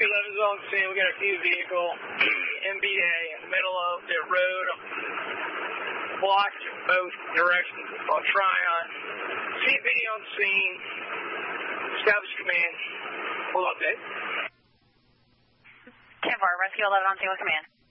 Rescue 11 is on scene. We got a Q vehicle, MBA, in the middle of the road, blocked both directions on Tryon. CPD on scene. Establish command. Full update. 10-4, Rescue 11 on scene with command.